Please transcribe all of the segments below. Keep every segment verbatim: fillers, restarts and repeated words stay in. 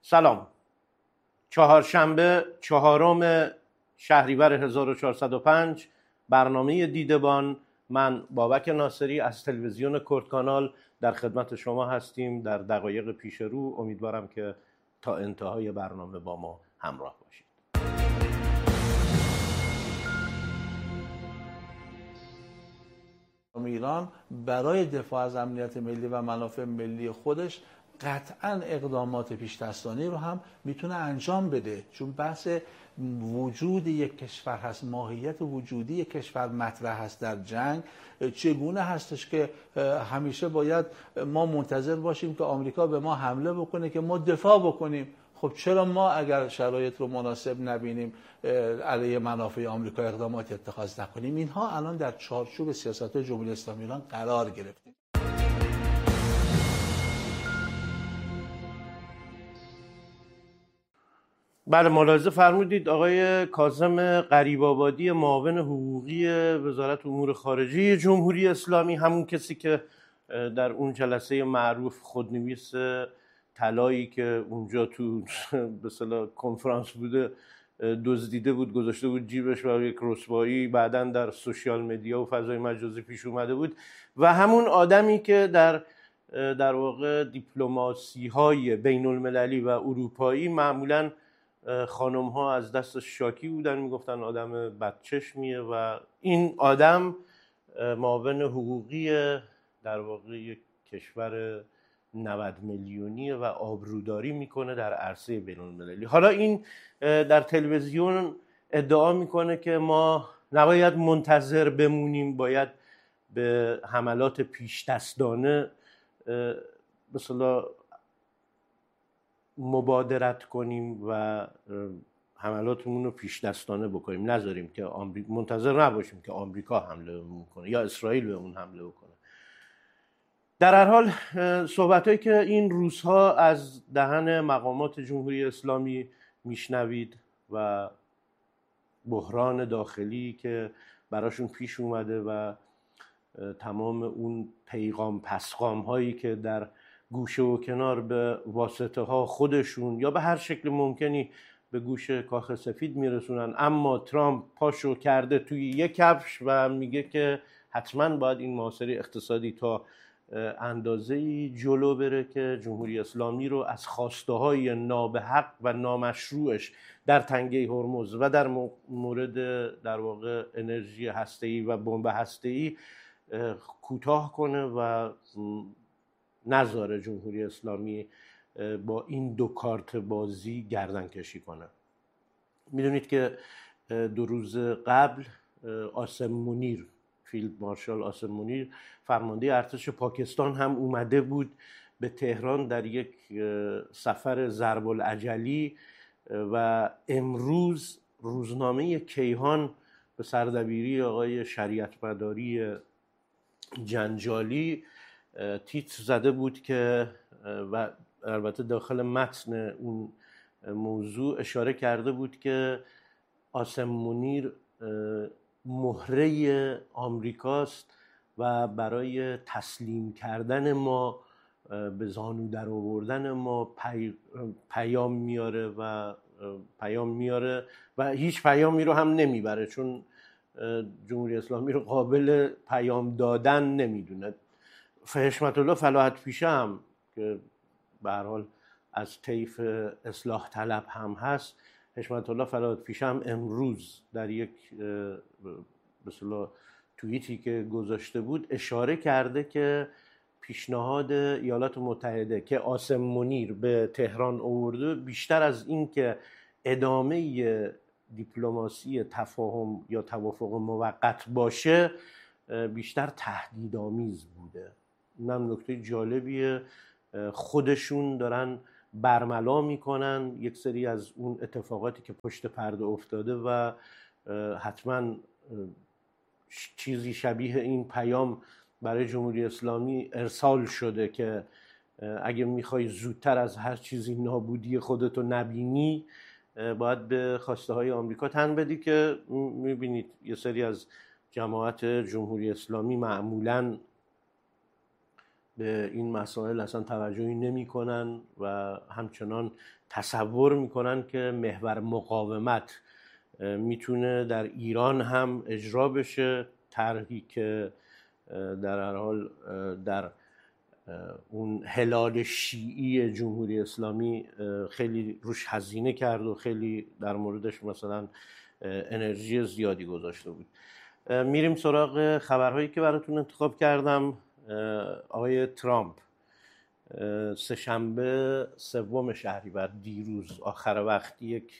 سلام. چهارشنبه چهارم شهریور هزار و چهارصد و پنج، برنامه دیدبان. من بابک ناصری از تلویزیون کرد کانال در خدمت شما هستیم در دقایق پیش رو. امیدوارم که تا انتهای برنامه با ما همراه باشید. ایران برای دفاع از امنیت ملی و منافع ملی خودش قطعا اقدامات پیش‌دستانه رو هم میتونه انجام بده، چون بحث وجود یک کشور هست، ماهیت وجودی یک کشور مطرح هست در جنگ. چگونه هستش که همیشه باید ما منتظر باشیم که آمریکا به ما حمله بکنه که ما دفاع بکنیم؟ خب چرا ما اگر شرایط رو مناسب نبینیم علیه منافع آمریکا اقدامات اتخاذ نکنیم؟ اینها الان در چارچوب سیاست جمهوری اسلامی ایران قرار گرفته. بله، ملاحظه فرمودید آقای کاظم غریب‌آبادی، معاون حقوقی وزارت امور خارجه جمهوری اسلامی، همون کسی که در اون جلسه معروف خودنویس طلایی که اونجا تو به اصطلاح کنفرانس بوده دزدیده بود، گذاشته بود جیبش و یک رسوایی بعداً در سوشیال مدیا و فضای مجازی پیش اومده بود، و همون آدمی که در در واقع دیپلماسی های بین المللی و اروپایی معمولاً خانم ها از دستش شاکی بودن، میگفتن آدم بدچشمیه، و این آدم معاون حقوقی در واقع یک کشور نود میلیونیه و آبروداری میکنه در عرصه بین المللی. حالا این در تلویزیون ادعا میکنه که ما نباید منتظر بمونیم، باید به حملات پیش دستانه مثلا مبادرت کنیم و حملاتمون رو پیش دستانه بکنیم، نذاریم که آمریکا، منتظر نباشیم که آمریکا حمله بکنه یا اسرائیل به اون حمله بکنه. در هر حال صحبتایی که این روزها از دهن مقامات جمهوری اسلامی میشنوید و بحران داخلی که براشون پیش اومده و تمام اون پیغام پسخام هایی که در گوشه و کنار به واسطه ها خودشون یا به هر شکل ممکنی به گوش کاخ سفید میرسونن، اما ترامپ پاشو کرده توی یک کفش و میگه که حتما باید این محاصره اقتصادی تا اندازه‌ای جلو بره که جمهوری اسلامی رو از خواسته های نابحق و نامشروعش در تنگه هرمز و در مورد در واقع انرژی هسته‌ای و بمب هسته‌ای کوتاه کنه و نذاره جمهوری اسلامی با این دو کارت بازی گردن کشی کنه. میدونید که دو روز قبل آسم منیر، فیلد مارشال آسم منیر، فرمانده ارتش پاکستان هم اومده بود به تهران در یک سفر ضرب العجلی، و امروز روزنامه کیهان به سردبیری آقای شریعت مداری جنجالی تیتر زده بود که، و البته داخل متن اون موضوع اشاره کرده بود که آسم منیر مهره آمریکاست و برای تسلیم کردن ما به زانو در آوردن ما پی... پیام میاره و پیام میاره و هیچ پیامی رو هم نمیبره، چون جمهوری اسلامی رو قابل پیام دادن نمیدونه. حشمت الله فلاحت پیشه هم که به هر حال از طیف اصلاح طلب هم هست، حشمت الله فلاحت پیشه هم امروز در یک به اصطلاح توییتی که گذاشته بود اشاره کرده که پیشنهاد ایالات متحده که آسم منیر به تهران آورده بیشتر از این که ادامه دیپلماسی تفاهم یا توافق موقت باشه، بیشتر تهدیدآمیز بوده. اینم نکته جالبیه. خودشون دارن برملا میکنن یک سری از اون اتفاقاتی که پشت پرده افتاده و حتما چیزی شبیه این پیام برای جمهوری اسلامی ارسال شده که اگه میخوای زودتر از هر چیزی نابودی خودتو نبینی، باید به خواسته های آمریکا تن بدی، که میبینید یه سری از جماعت جمهوری اسلامی معمولاً به این مسائل اصلا توجهی نمی‌کنن و همچنان تصور می‌کنن که محور مقاومت میتونه در ایران هم اجرا بشه، طرحی که در هر حال در اون هلال شیعی جمهوری اسلامی خیلی روش هزینه کرد و خیلی در موردش مثلا انرژی زیادی گذاشته بود. میریم سراغ خبرهایی که براتون انتخاب کردم. آقای ترامپ سه‌شنبه سوم شهریور، دیروز آخر وقت، یک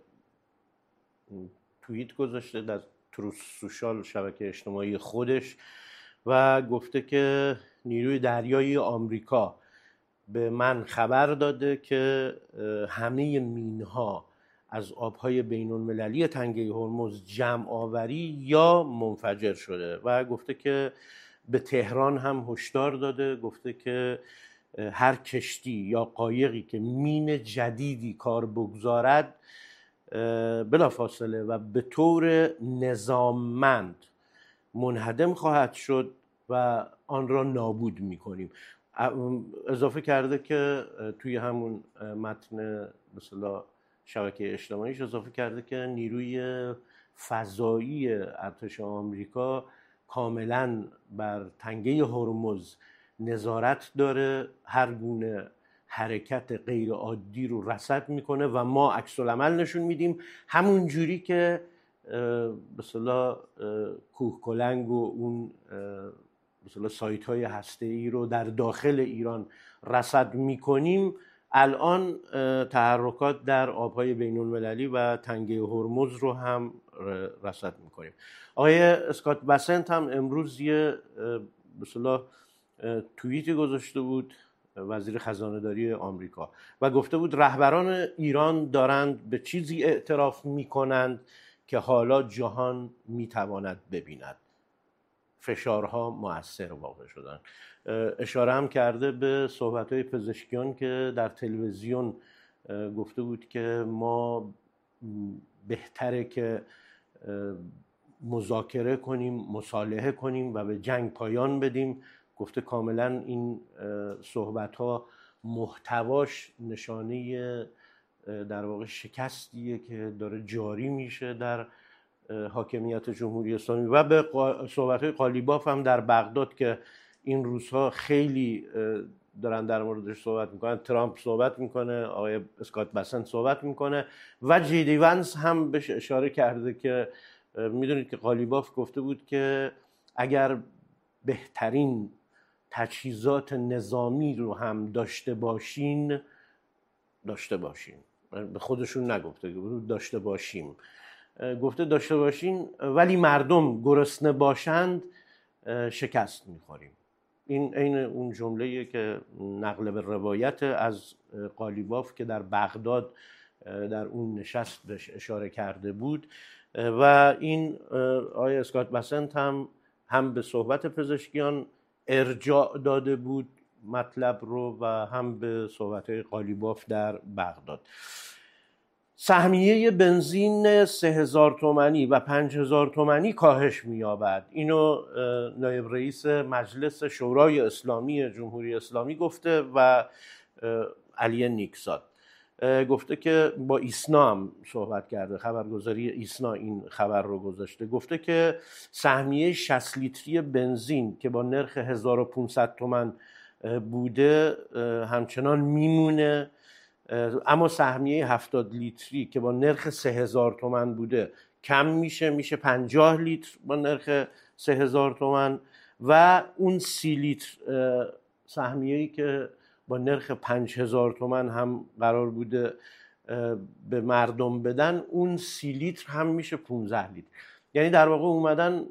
توییت گذاشته در تروث سوشال، شبکه اجتماعی خودش، و گفته که نیروی دریایی آمریکا به من خبر داده که همه مینها از آبهای بین المللی تنگه هرمز جمع آوری یا منفجر شده و گفته که به تهران هم هشدار داده، گفته که هر کشتی یا قایقی که مین جدیدی کار بگذارد بلافاصله و به طور نظاممند منهدم خواهد شد و آن را نابود می‌کنیم. اضافه کرده که توی همون متن مثلا شبکه اجتماعیش اضافه کرده که نیروی فضایی ارتش آمریکا کاملا بر تنگه هرمز نظارت داره، هر گونه حرکت غیر عادی رو رصد میکنه و ما عکس العمل نشون میدیم، همون جوری که مثلا کوه کلنگ و اون مثلا سایت های هسته‌ای رو در داخل ایران رصد میکنیم. الان تحرکات در آبهای بین المللی و تنگه هرمز رو هم رصد میکنیم. آقای اسکات بسنت هم امروز یه مثلا توییتی گذاشته بود، وزیر خزانه داری آمریکا، و گفته بود رهبران ایران دارند به چیزی اعتراف میکنند که حالا جهان میتواند ببیند. فشارها مؤثر واقع شدن. اشاره هم کرده به صحبت‌های پزشکیان که در تلویزیون گفته بود که ما بهتره که مذاکره کنیم، مصالحه کنیم و به جنگ پایان بدیم. گفته کاملا این صحبت‌ها محتواش نشانه در واقع شکستیه که داره جاری میشه در حاکمیت جمهوری اسلامی. و به صحبت‌های قالیباف هم در بغداد که این روزها خیلی دارن در موردش صحبت میکنن، ترامپ صحبت میکنه، آقای اسکات بسنت صحبت میکنه و جی دی ونس هم بهش اشاره کرده که میدونید که قالیباف گفته بود که اگر بهترین تجهیزات نظامی رو هم داشته باشین داشته باشین به خودشون نگفته، داشته باشیم، گفته داشته باشین ولی مردم گرسنه باشند شکست میخوریم. این عین اون جمله‌ایه که نقل به روایت از قالیباف که در بغداد در اون نشست بهش اشاره کرده بود. و این آقای اسکات بسنت هم هم به صحبت پزشکیان ارجاع داده بود مطلب رو و هم به صحبت‌های قالیباف در بغداد. سهمیه بنزین سه هزار تومانی و پنج هزار تومانی کاهش می‌یابد. اینو نایب رئیس مجلس شورای اسلامی جمهوری اسلامی گفته و علی نیکزاد گفته که با ایسنا هم صحبت کرده، خبرگزاری ایسنا این خبر رو گذاشته. گفته که سهمیه شصت لیتری بنزین که با نرخ هزار و پانصد تومان بوده همچنان میمونه، اما سهمیه هفتاد لیتری که با نرخ سه هزار تومان بوده کم میشه، میشه پنجاه لیتر با نرخ سه هزار تومان، و اون سی لیتر سهمیه‌ای که با نرخ پنج هزار تومان هم قرار بوده به مردم بدن، اون سی لیتر هم میشه پانزده لیتر. یعنی در واقع اومدن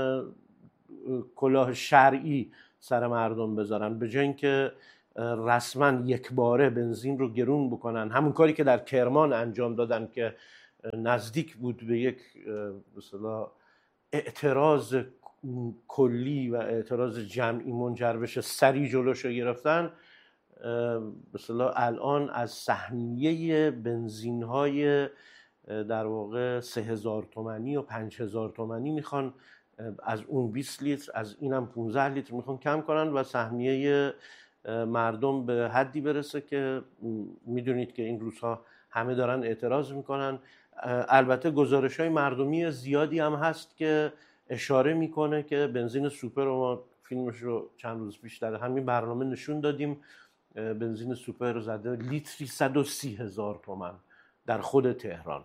کلاه شرعی سر مردم بذارن، به جای اینکه رسما یک باره بنزین رو گرون بکنن، همون کاری که در کرمان انجام دادن که نزدیک بود به یک مثلا اعتراض کلی و اعتراض جمعی منجر بشه، سری جلوش رو گرفتن. مثلا الان از سهمیه بنزین های در واقع سه هزار تومانی و پنج هزار تومانی میخوان از اون بیست لیتر، از اینم پانزده لیتر میخوان کم کنن و سهمیه مردم به حدی برسه که میدونید که این روزها همه دارن اعتراض میکنن. البته گزارش های مردمی زیادی هم هست که اشاره میکنه که بنزین سوپر رو، ما فیلمش رو چند روز پیش در همین برنامه نشون دادیم، بنزین سوپر زده لیتری صد و سی هزار تومان در خود تهران.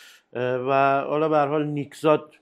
و حالا به هر حال نیکزاد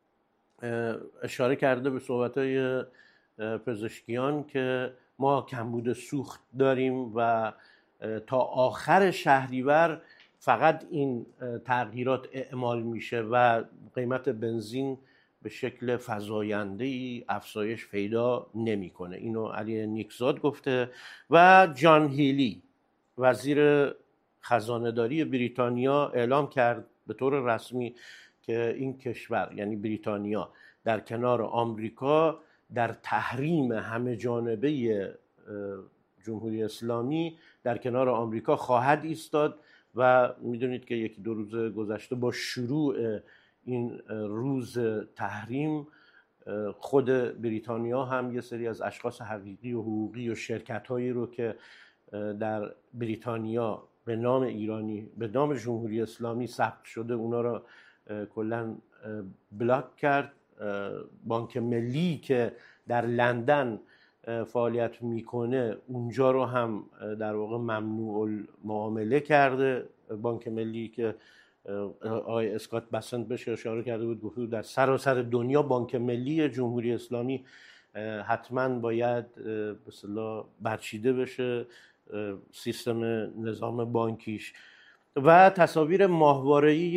اشاره کرده به صحبت‌های پزشکیان که ما کمبود سوخت داریم و تا آخر شهریور فقط این تغییرات اعمال میشه و قیمت بنزین به شکل فزاینده‌ای افزایش پیدا نمیکنه. اینو علی نیکزاد گفته. و جان هیلی وزیر خزانه‌داری بریتانیا اعلام کرد به طور رسمی که این کشور یعنی بریتانیا در کنار آمریکا در تحریم همه جانبه جمهوری اسلامی در کنار آمریکا خواهد ایستاد و میدونید که یکی دو روز گذشته با شروع این روز تحریم خود بریتانیا هم یه سری از اشخاص حقیقی و حقوقی و شرکت‌هایی رو که در بریتانیا به نام ایرانی به نام جمهوری اسلامی ثبت شده اونا رو کلاً بلاک کرد. بانک ملی که در لندن فعالیت میکنه اونجا رو هم در واقع ممنوع المعامله کرده. بانک ملی که آقای اسکات بسنت بهش اشاره کرده بود، گفته بود در سراسر دنیا بانک ملی جمهوری اسلامی حتما باید به اصطلاح برچیده بشه سیستم نظام بانکیش. و تصاویر ماهواره‌ای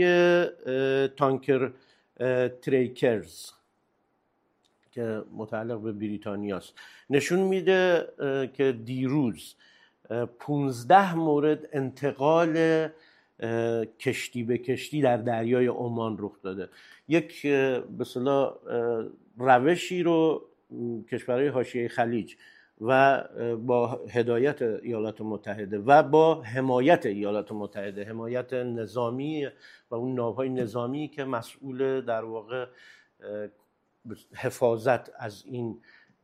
تانکر تریکرز که متعلق به بریتانیاست نشون میده که دیروز پانزده مورد انتقال کشتی به کشتی در دریای عمان رخ داده. یک به اصطلاح روشی رو کشورهای حاشیه خلیج و با هدایت ایالات متحده و با حمایت ایالات متحده، حمایت نظامی و اون ناوهای نظامی که مسئول در واقع حفاظت از این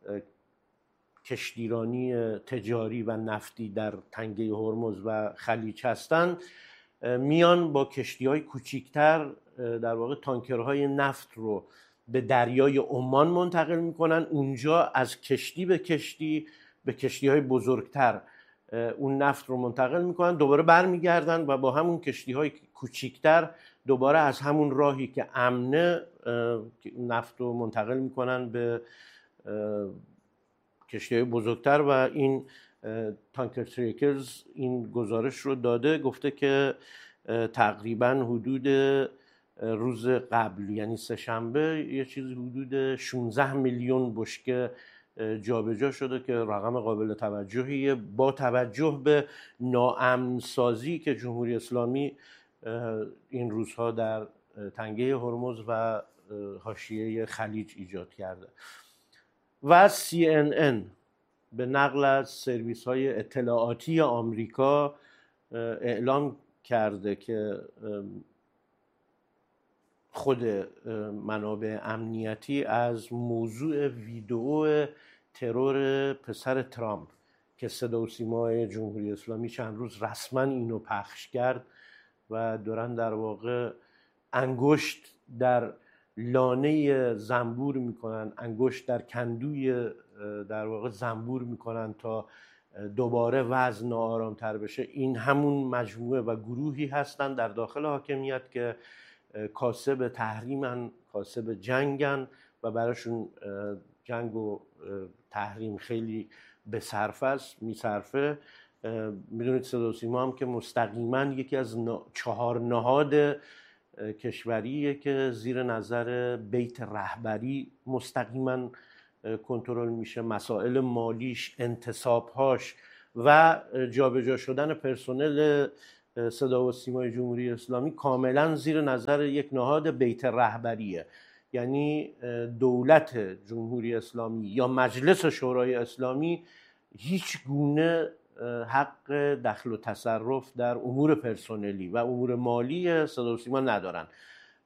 کشتیرانی تجاری و نفتی در تنگه هرمز و خلیج هستند، میان با کشتی‌های کوچیک‌تر در واقع تانکرهای نفت رو به دریای عمان منتقل میکنن. اونجا از کشتی به کشتی به کشتی‌های بزرگتر اون نفت رو منتقل میکنن، دوباره برمیگردن و با همون کشتی‌های کوچیک‌تر دوباره از همون راهی که امنه نفت رو منتقل میکنن به کشتی‌های بزرگتر. و این تانکر تریکرز این گزارش رو داده، گفته که تقریبا حدود روز قبل یعنی سه شنبه یه چیزی حدود شانزده میلیون بشکه جابجا شده که رقم قابل توجهیه با توجه به ناامن سازی که جمهوری اسلامی این روزها در تنگه هرمز و حاشیه خلیج ایجاد کرده. و سی ان ان به نقل از سرویس های اطلاعاتی آمریکا اعلام کرده که خود منابع امنیتی از موضوع ویدئو ترور پسر ترامپ که صدا و سیمای جمهوری اسلامی چند روز رسما اینو پخش کرد و دارن در واقع انگشت در لانه زنبور میکنن، انگشت در کندوی در واقع زنبور میکنن تا دوباره وضع ناآرام‌تر بشه. این همون مجموعه و گروهی هستن در داخل حاکمیت که کاسب تحریمن، کاسب جنگن و براشون جنگ و تحریم خیلی به صرفه است، میصرفه. میدونید صدا و سیما هم که مستقیما یکی از چهار نهاد کشوریه که زیر نظر بیت رهبری مستقیما کنترل میشه، مسائل مالیش، انتصابهاش و جابجا شدن پرسنل صدا و سیمای جمهوری اسلامی کاملا زیر نظر یک نهاد بیت رهبریه. یعنی دولت جمهوری اسلامی یا مجلس شورای اسلامی هیچ گونه حق دخل و تصرف در امور پرسنلی و امور مالی صدا و سیما ندارن.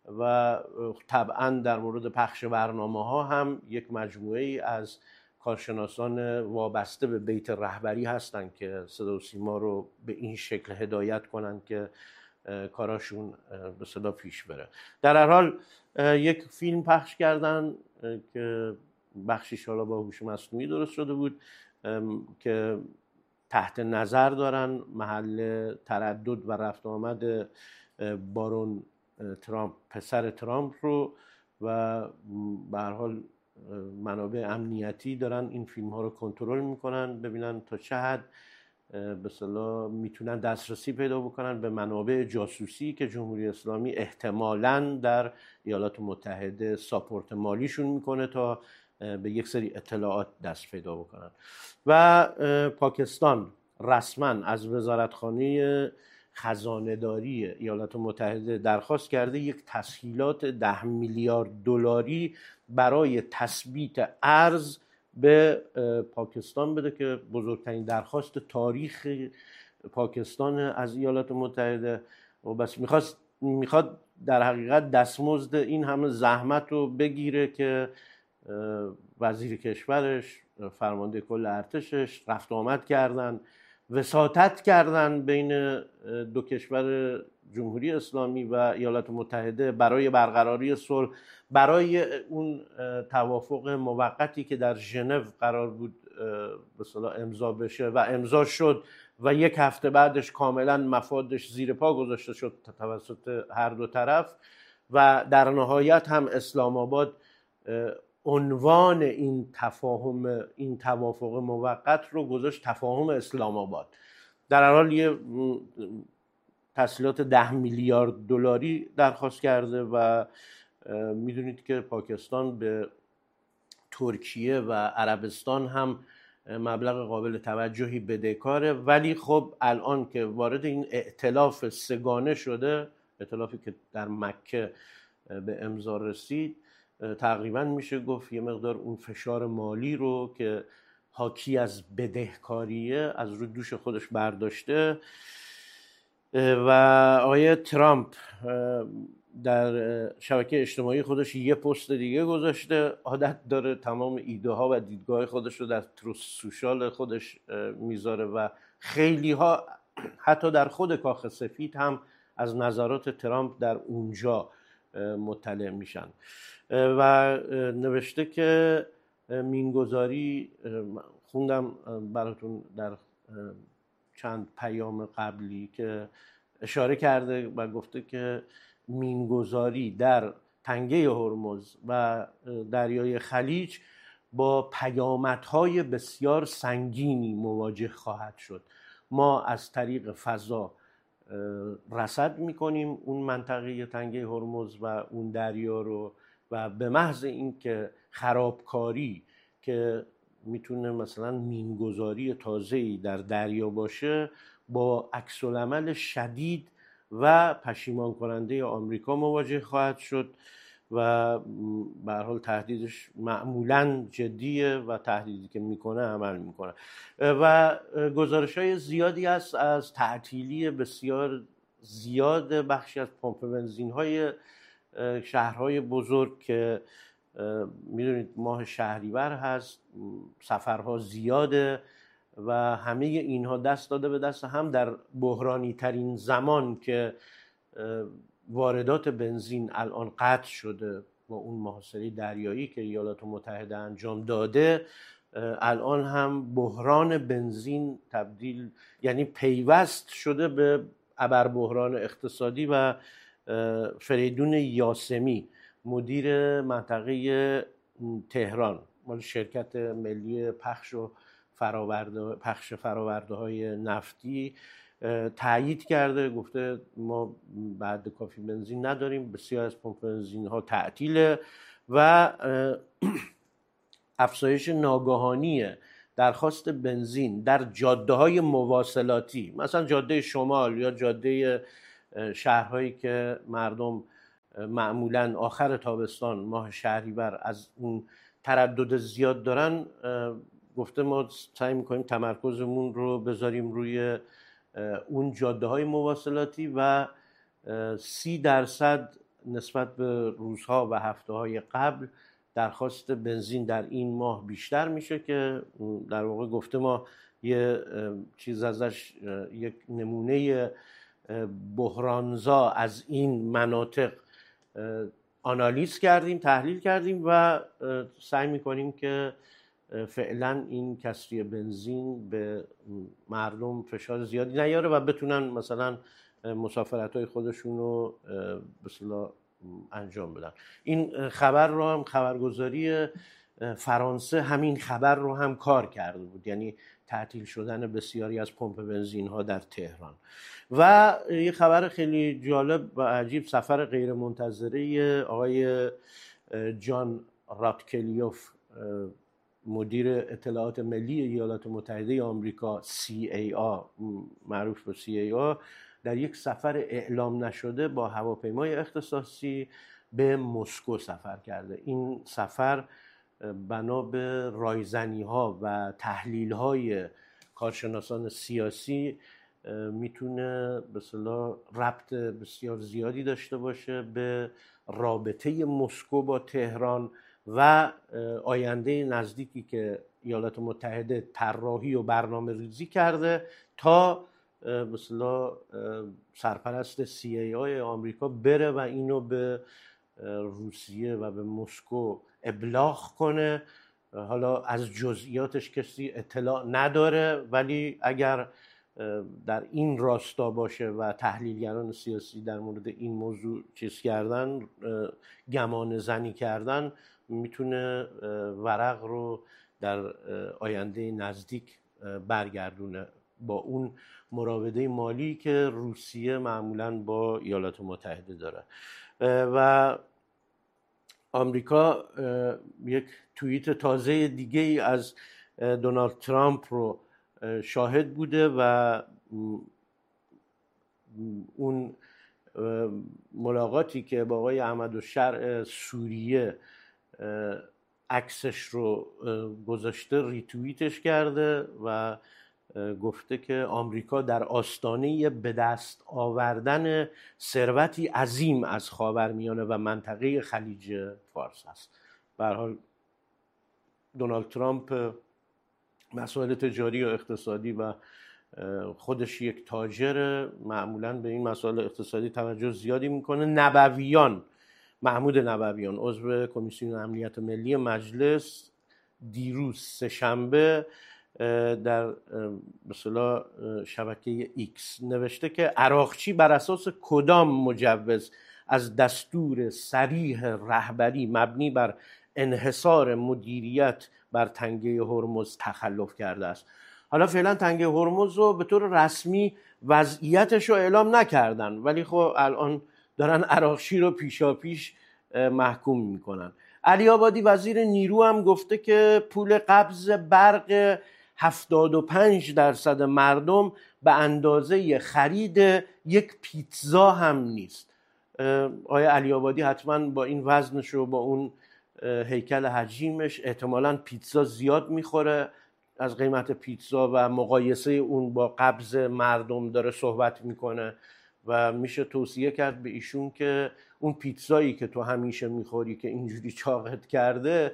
و طبعا در مورد پخش برنامه ها هم یک مجموعه ای از کارشناسان وابسته به بیت رهبری هستند که صدا و سیما رو به این شکل هدایت کنند که کاراشون به صدا پیش بره. در هر حال یک فیلم پخش کردن که بخشیش حالا با هوش مصنوعی درست شده بود که تحت نظر دارن محل تردد و رفت آمد بارون ترامپ، پسر ترامپ رو، و به هر حال منابع امنیتی دارن این فیلم ها رو کنترل میکنن ببینن تا چه حد به اصطلاح میتونن دسترسی پیدا بکنن به منابع جاسوسی که جمهوری اسلامی احتمالاً در ایالات متحده ساپورت مالیشون میکنه تا به یک سری اطلاعات دست پیدا بکنن. و پاکستان رسما از وزارتخانه خزانه‌داری ایالات متحده درخواست کرده یک تسهیلات ده میلیارد دلاری برای تثبیت ارز به پاکستان بده که بزرگترین درخواست تاریخ پاکستان از ایالات متحده و بس میخواست میخواد در حقیقت دستمزد این همه زحمت رو بگیره که وزیر کشورش، فرمانده کل ارتشش رفت آمد کردن، وساطت کردن بین دو کشور جمهوری اسلامی و ایالات متحده برای برقراری صلح، برای اون توافق موقتی که در ژنو قرار بود به اصطلاح امضا بشه و امضا شد و یک هفته بعدش کاملا مفادش زیر پا گذاشته شد توسط هر دو طرف و در نهایت هم اسلام آباد عنوان این تفاهم این توافق موقت رو گذاشت تفاهم اسلام آباد. در هر حال یه تسهیلات ده میلیارد دلاری درخواست کرده و میدونید که پاکستان به ترکیه و عربستان هم مبلغ قابل توجهی بدهکاره، ولی خب الان که وارد این ائتلاف سگانه شده، ائتلافی که در مکه به امضا رسید، تقریبا میشه گفت یه مقدار اون فشار مالی رو که حاکی از بدهکاریه از رو دوش خودش برداشته. و آقای ترامپ در شبکه اجتماعی خودش یه پست دیگه گذاشته، عادت داره تمام ایده ها و دیدگاه خودش رو در تروس سوشال خودش میذاره و خیلی ها حتی در خود کاخ سفید هم از نظرات ترامپ در اونجا مطلع میشن و نوشته که مینگذاری، خوندم براتون در چند پیام قبلی که اشاره کرده و گفته که مینگذاری در تنگه هرمز و دریای خلیج با پیامدهای بسیار سنگینی مواجه خواهد شد. ما از طریق فضا رصد میکنیم اون منطقه تنگه هرمز و اون دریا رو و به محض اینکه خرابکاری که میتونه مثلا مینگذاری تازه‌ای در دریا باشه با عکس‌العمل شدید و پشیمان کننده آمریکا مواجه خواهد شد و به هر حال تهدیدش معمولاً جدیه و تهدیدی که میکنه عمل میکنه. و گزارش‌های زیادی هست از تعطیلی بسیار زیاد بخشی از پمپ بنزین‌های شهرهای بزرگ که میدونید ماه شهریور هست، سفرها زیاده و همه اینها دست داده به دست هم در بحرانی ترین زمان که واردات بنزین الان قطع شده با اون محاصره دریایی که ایالات متحده انجام داده. الان هم بحران بنزین تبدیل یعنی پیوست شده به ابر بحران اقتصادی و فریدون یاسمی مدیر منطقه تهران مال شرکت ملی پخش و فراورده پخش فراورده های نفتی تایید کرده، گفته ما بعد کافی بنزین نداریم، بسیار از پمپ بنزین ها تعطیله و افزایش ناگهانی درخواست بنزین در جاده های مواصلاتی مثلا جاده شمال یا جاده شهرهایی که مردم معمولاً آخر تابستان ماه شهریور از اون تردد زیاد دارن، گفته ما سعی میکنیم تمرکزمون رو بذاریم روی اون جاده های مواصلاتی و سی درصد نسبت به روزها و هفته‌های قبل درخواست بنزین در این ماه بیشتر میشه که در واقع گفته ما یه چیز ازش، یک نمونه بحرانزا از این مناطق آنالیز کردیم، تحلیل کردیم و سعی میکنیم که فعلا این کسری بنزین به مردم فشار زیادی نیاره و بتونن مثلا مسافرت‌های خودشون رو به اصطلاح انجام بدن. این خبر رو هم خبرگزاری فرانسه همین خبر رو هم کار کرده بود، یعنی تعطیل شدن بسیاری از پمپ بنزین ها در تهران. و یه خبر خیلی جالب و عجیب، سفر غیر منتظره آقای جان راتکلیوف، مدیر اطلاعات ملی ایالات متحده آمریکا، سی ای آ، معروف به سی ای آ، در یک سفر اعلام نشده با هواپیمای اختصاصی به مسکو سفر کرده. این سفر بنا به رایزنی ها و تحلیل های کارشناسان سیاسی میتونه به اصطلاح ربط بسیار زیادی داشته باشه به رابطه مسکو با تهران و آینده نزدیکی که ایالات متحده طراحی و برنامه ریزی کرده تا به اصطلاح سرپرست سی ای آی آمریکا بره و اینو به روسیه و به مسکو ابلاغ کنه. حالا از جزئیاتش کسی اطلاع نداره، ولی اگر در این راستا باشه و تحلیلگران سیاسی در مورد این موضوع چیز کردن، گمان زنی کردن، میتونه ورق رو در آینده نزدیک برگردونه با اون مراوده مالی که روسیه معمولاً با ایالات متحده داره. و آمریکا یک توییت تازه دیگه ای از دونالد ترامپ رو شاهد بوده و اون ملاقاتی که با آقای احمدالشرع سوریه عکسش رو گذاشته ریتوییتش کرده و گفته که آمریکا در آستانه به دست آوردن ثروتی عظیم از خاورمیانه و منطقه خلیج فارس است. به هر حال دونالد ترامپ مسائل تجاری و اقتصادی و خودش یک تاجر، معمولاً به این مسائل اقتصادی توجه زیادی میکنه. نبویان، محمود نبویان، عضو کمیسیون امنیت ملی مجلس، دیروز سه‌شنبه در مثلا شبکه ایکس نوشته که عراقچی بر اساس کدام مجوز از دستور صریح رهبری مبنی بر انحصار مدیریت بر تنگه هرمز تخلف کرده است. حالا فعلا تنگه هرمز رو به طور رسمی وضعیتش رو اعلام نکردن، ولی خب الان دارن عراقچی رو پیشا پیش محکوم میکنن. علی آبادی وزیر نیرو هم گفته که پول قبض برق هفتاد و پنج درصد مردم به اندازه خرید یک پیتزا هم نیست. آیا علی آبادی حتما با این وزنش و با اون هیکل حجیمش احتمالاً پیتزا زیاد میخوره، از قیمت پیتزا و مقایسه اون با قبض مردم داره صحبت میکنه و میشه توصیه کرد به ایشون که اون پیتزایی که تو همیشه میخوری که اینجوری چاقت کرده،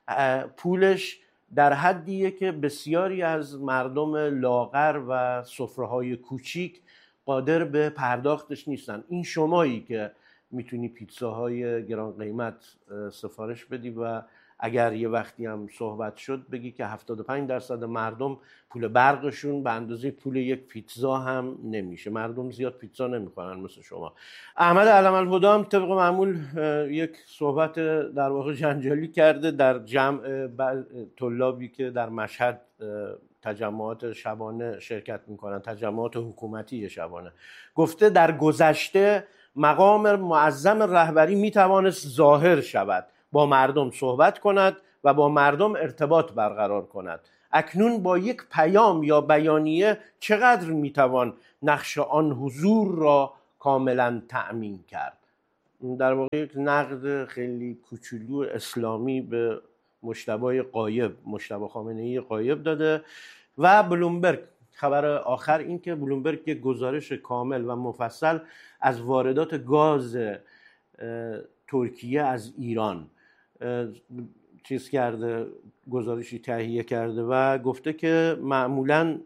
پولش در حدیه که بسیاری از مردم لاغر و سفره‌های کوچیک قادر به پرداختش نیستن. این شمایی که میتونی پیتزاهای گران قیمت سفارش بدی و اگر یه وقتی هم صحبت شد بگی که هفتاد و پنج درصد مردم پول برقشون به اندازه پول یک پیتزا هم نمیشه. مردم زیاد پیتزا نمیخورن مثل شما. احمد علم‌الهدی هم طبق معمول یک صحبت در واقع جنجالی کرده در جمع طلابی که در مشهد تجمعات شبانه شرکت میکنن، تجمعات حکومتی شبانه. گفته در گذشته مقام معظم رهبری میتوانست ظاهر شود، با مردم صحبت کند و با مردم ارتباط برقرار کند. اکنون با یک پیام یا بیانیه چقدر میتوان نقش آن حضور را کاملا تأمین کرد؟ در واقع یک نقد خیلی کوچولو اسلامی به مجتبی غایب، مجتبی خامنه‌ای غایب داده. و بلومبرگ، خبر آخر این که بلومبرگ یک گزارش کامل و مفصل از واردات گاز ترکیه از ایران چیز کرده، گزارشی تهیه کرده و گفته که معمولاً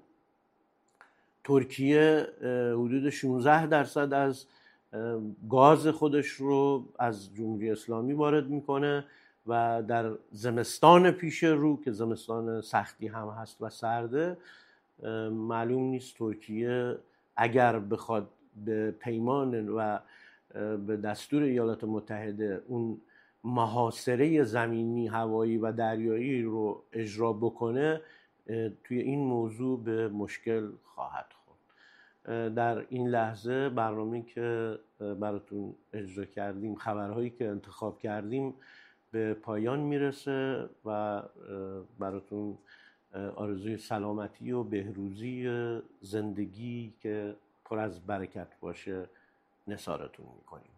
ترکیه حدود شانزده درصد از گاز خودش رو از جمهوری اسلامی وارد میکنه و در زمستان پیش رو که زمستان سختی هم هست و سرده، معلوم نیست ترکیه اگر بخواد به پیمان و به دستور ایالات متحده اون محاصره زمینی، هوایی و دریایی رو اجرا بکنه، توی این موضوع به مشکل خواهد خورد. در این لحظه برنامه‌ای که براتون اجرا کردیم، خبرهایی که انتخاب کردیم به پایان میرسه و براتون آرزوی سلامتی و بهروزی زندگی که پر از برکت باشه نثارتون میکنیم.